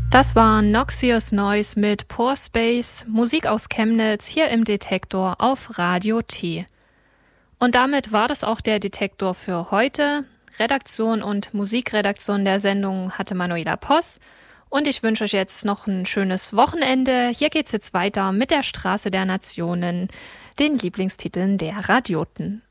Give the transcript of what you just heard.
Das war Noxious Noise mit Poor Space, Musik aus Chemnitz, hier im Detektor auf Radio T. Und damit war das auch der Detektor für heute. Redaktion und Musikredaktion der Sendung hatte Manuela Poss. Und ich wünsche euch jetzt noch ein schönes Wochenende. Hier geht's jetzt weiter mit der Straße der Nationen, den Lieblingstiteln der Radioten.